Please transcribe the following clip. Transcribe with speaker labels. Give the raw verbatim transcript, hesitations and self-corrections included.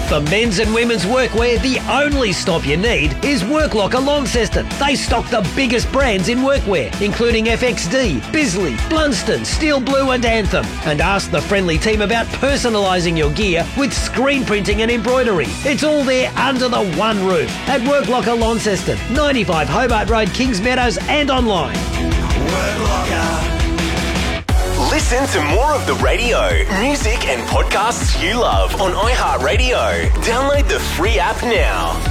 Speaker 1: For men's and women's workwear, the only stop you need is Worklocker Launceston. They stock the biggest brands in workwear, including F X D, Bisley, Blunston, Steel Blue and Anthem. And ask the friendly team about personalising your gear with screen printing and embroidery. It's all there under the one roof at Worklocker Launceston, ninety-five Hobart Road, Kings Meadows, and online.
Speaker 2: Worklocker. Listen to more of the radio, music and podcasts you love on iHeartRadio. Download the free app now.